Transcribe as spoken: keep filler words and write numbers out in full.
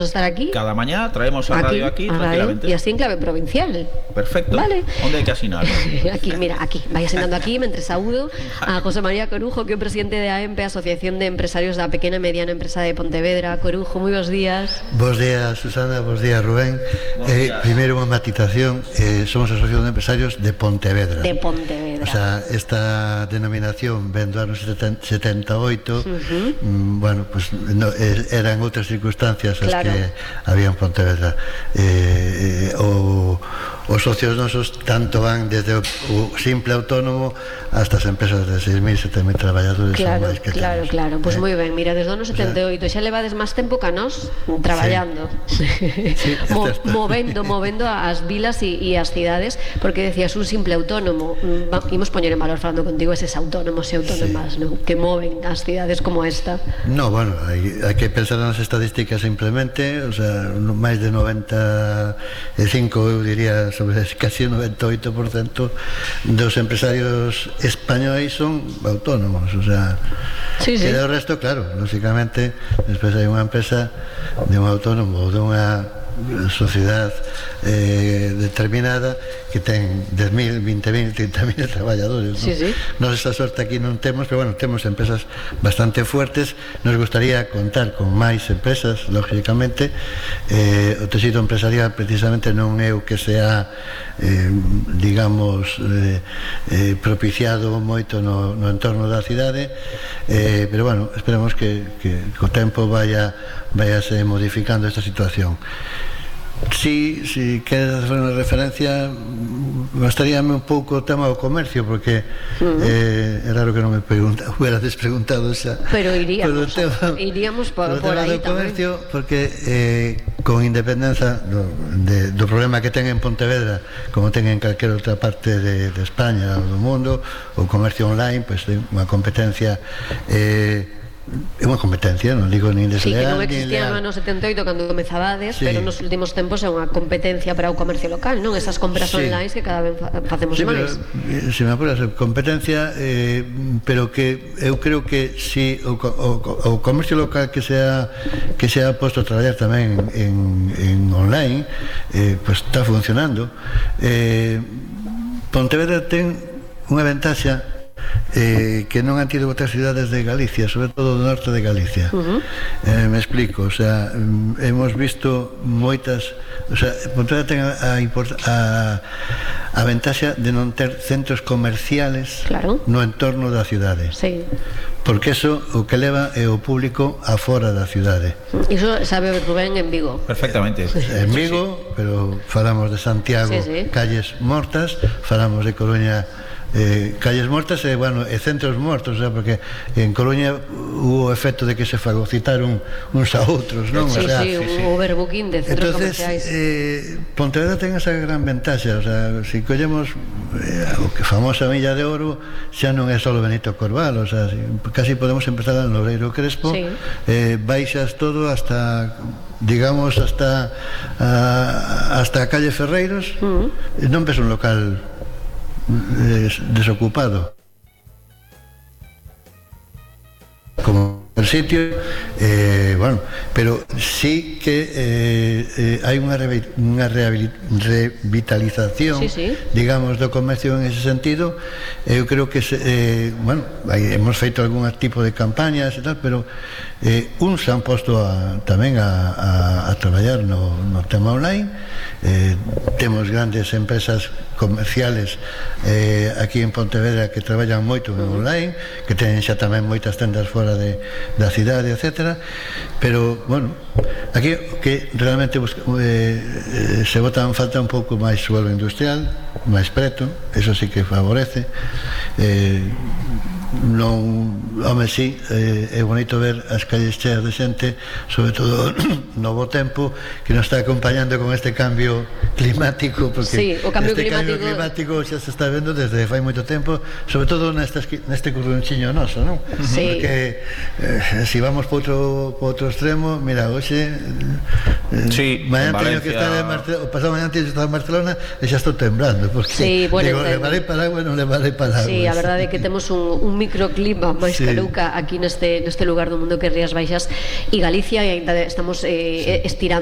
estar aquí. Cada mañana traemos a radio aquí, a tranquilamente. Radio, y así en clave provincial. Perfecto. Vale. ¿Dónde hay que asinar? Aquí, mira, aquí. Vai asinando aquí, mentre saúdo a José María Corujo, que é o presidente de A E M P, Asociación de Empresarios da Pequena e Mediana Empresa de Pontevedra. Corujo, moi bons días. Bos días, Susana, bos días, Rubén. Eh, primeiro unha matización, eh, somos a Asociación de Empresarios de Pontevedra. De Pontevedra. O sea, esta denominación ven do ano setenta e oito, uh-huh. mm, bueno, pues no, eh, eran outras circunstancias as claro. que había en Pontevedra. Eh, eh, o, os socios nosos tanto van desde o, o simple autónomo hasta as empresas de seis mil, sete mil traballadores. Claro, que claro, tenemos. claro. Pois pues eh? moi ben, mira, desde o ano setenta e oito xa levades máis tempo que a nós traballando. Sí. Sí, Mo, movendo, movendo as vilas e, e as cidades, porque decías un simple autónomo. Imos poñer en valor falando contigo eses autónomos e autónomas, sí. ¿no? Que moven as cidades como esta. No, bueno, hai, hai que pensar nas estadísticas simplemente, o sea, máis de noventa e cinco, eu diría, sobre casi o noventa e oito por cento dos empresarios españois son autónomos, o sea, sí, sí. Que o resto, claro, lógicamente, despois hai unha empresa de un autónomo ou de unha sociedade eh, determinada que ten dez mil, vinte mil, trinta mil traballadores, sí, ¿no? Sí. Nos esta sorte aquí non temos, pero bueno, temos empresas bastante fuertes. Nos gustaría contar con máis empresas, lógicamente. Eh, o tecido empresarial precisamente non é o que sea eh, digamos eh, eh, propiciado moito no, no entorno da cidade, eh, pero bueno, esperemos que, que co tempo vaya vayase modificando esta situación. Si, si queres hacer unha referencia, gostaríame un pouco o tema do comercio, porque uh-huh. eh, é raro que non me pregunta, hubiérades preguntado xa. Pero iríamos, tema, iríamos por, por aí do comercio, tamén. Porque eh, con independencia do, de, do problema que ten en Pontevedra, como ten en calquera outra parte de, de España ou do mundo, o comercio online, pois pues, ten unha competencia eh, é unha competencia, non digo nin desleal. Sí, que non existía no ano setenta e oito cando comezabades, sí. Pero nos últimos tempos é unha competencia para o comercio local, non? Esas compras sí. online que cada vez facemos sí, máis. Pero, se me apuras, competencia, eh, pero que eu creo que si o, o, o comercio local que sea que sea posto a traballar tamén en, en online, eh, pues está funcionando. Eh, Pontevedra ten unha ventaxa Eh, que non han tido outras cidades de Galicia, sobre todo do norte de Galicia. Uh-huh. eh, me explico, o sea, hemos visto moitas, o sea, Pontevedra ten a, a, a, a ventaxa de non ter centros comerciales claro. No entorno da cidade. Sí. Porque eso o que leva é o público afora da cidade. Iso sabe Rubén en Vigo. Perfectamente. En Vigo, sí, sí. Pero falamos de Santiago, sí, sí. Calles mortas, falamos de Coruña, eh, calles mortas e, bueno, e centros mortos, o sea, porque en Coruña hubo o efecto de que se fagocitaron uns a outros, non? Sí, o sea, sí, sí, sí. O overbooking de centros entonces, comerciais. Eh, Pontevedra ten esa gran ventaxa, o sea, se si collemos eh, o que famosa Milla de Oro, xa non é só Benito Corval, o sea, casi podemos empezar al Loureiro Crespo, sí. eh, baixas todo hasta, digamos, hasta a, hasta a calle Ferreiros, uh-huh. Non ves un local desocupado como el sitio, eh, bueno, pero sí que eh, eh, hai unha, unha revitalización, sí, sí. Digamos, do comercio en ese sentido. Eu creo que se, eh, bueno, hai, hemos feito algún tipo de campañas e tal, pero eh, uns se han posto a, tamén a, a, a traballar no, no tema online. Eh, temos grandes empresas comerciales eh, aquí en Pontevedra que traballan moito en online, que teñen xa tamén moitas tendas fora de, da cidade, etcétera. Pero, bueno, aquí que realmente busca, eh, se bota en falta un pouco máis suelo industrial, máis preto, eso sí que favorece. Eh, non, home, sí, eh, é bonito ver as calles cheas de xente, sobre todo no bo tempo que nos está acompañando con este cambio climático, porque sí, o cambio este climático... cambio climático xa se está vendo desde fai moito tempo, sobre todo neste, neste currunchiño noso, non? Sí. Porque eh, si vamos por outro, por outro extremo, mira, hoxe eh, sí, mañá teño que estar en Barcelona, o pasado mañá teño que estar en Barcelona e xa estou temblando, porque sí, bueno, digo, ten... levarei paraguas, non levarei paraguas. Sí, a verdade é que temos un, un microclima máis Sí. caruca aquí neste, neste lugar do mundo que é Rías Baixas e Galicia, e ainda estamos eh, estirando